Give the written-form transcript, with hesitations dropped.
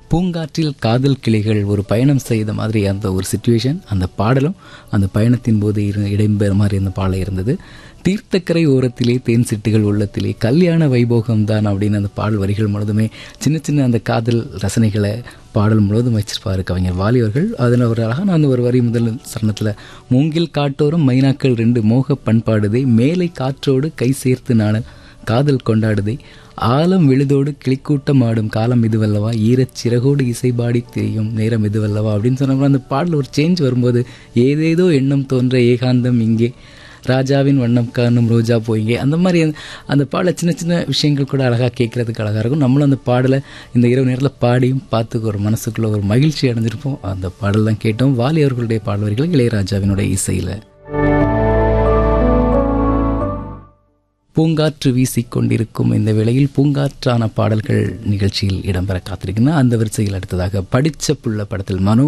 பூங்காற்றில் காதல் கிளிகள் ஒரு பயணம் செய்த மாதிரி அந்த ஒரு சிச்சுவேஷன், அந்த பாடலும் அந்த பயணத்தின் போது இடம்பெற மாதிரி அந்த பாடல் இருந்தது. தீர்த்தக்கரை ஓரத்திலே தேன் சிட்டுகள் உள்ளத்திலே கல்யாண வைபோகம் தான் அப்படின்னு அந்த பாடல் வரிகள் முழுதுமே சின்ன சின்ன அந்த காதல் ரசனைகளை பாடல் முழுவதும் வச்சிருப்பாரு கவிஞர் வாலி அவர்கள். அதில் ஒரு அழகான அந்த ஒரு வரி முதல் சரணத்தில், மூங்கில் காட்டோரம் மைனாக்கள் 2 மோக பண்பாடுதே, மேலை காற்றோடு கை சேர்த்து நாணல் காதல் கொண்டாடுதே, ஆலம் விழுதோடு கிளிக்கூட்டம் ஆடும் காலம் இதுவல்லவா, ஈரச் சிறகோடு இசைபாடி தெரியும் நேரம் இதுவல்லவா அப்படின்னு சொன்னோம்னா அந்த பாடல் ஒரு சேஞ்ச் வரும்போது, ஏதேதோ எண்ணம் தோன்ற ஏகாந்தம் இங்கே, ராஜாவின் வண்ணம் காணும் ரோஜா போயிங்கே, அந்த மாதிரி அந்த பாடலை சின்ன சின்ன விஷயங்கள் கூட அழகாக கேட்குறதுக்கு அழகாக இருக்கும். நம்மளும் அந்த பாடலை இந்த இரவு நேரத்தில் பாடியும் பார்த்து ஒரு மனசுக்குள்ளே ஒரு மகிழ்ச்சி அடைஞ்சிருப்போம். அந்த பாடல் தான் கேட்டோம். வாலி அவர்களுடைய பாடல் வரிகள் இளையராஜாவினுடைய இசையில். பூங்காற்று வீசிக்கொண்டிருக்கும் இந்த வேளையில் பூங்காற்றான பாடல்கள் நிகழ்ச்சியில் இடம்பெற காத்திருக்குன்னா அந்த வரிசையில் அடுத்ததாக படித்த புள்ள படத்தில் மனோ